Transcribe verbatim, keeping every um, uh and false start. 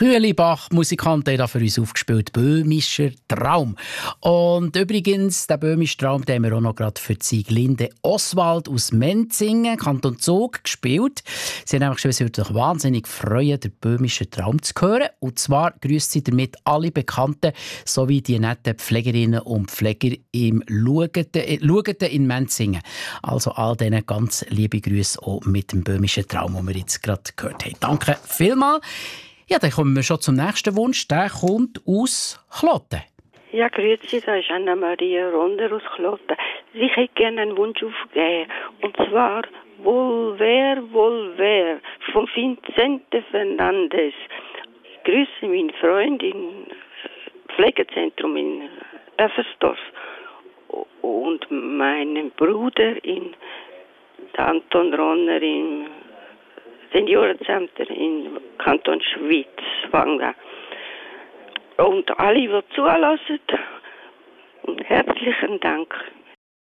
Kühlibach, Musikant, der für uns aufgespielt, «Böhmischer Traum». Und übrigens, den «Böhmischen Traum», den haben wir auch noch gerade für Sieglinde Oswald aus Menzingen, Kanton Zug, gespielt. Sie haben einfach schon sich wahnsinnig freuen, den «Böhmischen Traum» zu hören. Und zwar grüßt sie damit alle Bekannten sowie die netten Pflegerinnen und Pfleger im Lugeten in Menzingen. Also all denen ganz liebe Grüße auch mit dem «Böhmischen Traum», den wir jetzt gerade gehört haben. Danke vielmals. Ja, dann kommen wir schon zum nächsten Wunsch. Der kommt aus Kloten. Ja, grüezi, da ist Anna-Maria Ronder aus Kloten. Ich hätte gerne einen Wunsch aufgegeben. Und zwar «Volver, Volver» von Vincente Fernandes. Ich grüße meinen Freund im Pflegezentrum in Effersdorf und meinen Bruder in Anton Ronner im Seniorenzentrum in Kanton Schwyz, Wanga. Und alle, die zulassen, und herzlichen Dank.